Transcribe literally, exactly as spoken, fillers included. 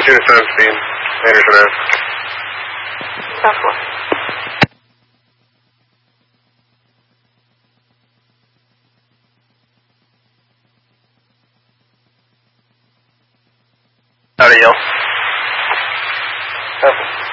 two to seven speed. Anderson Ave. South four. Howdy, Yale. Careful.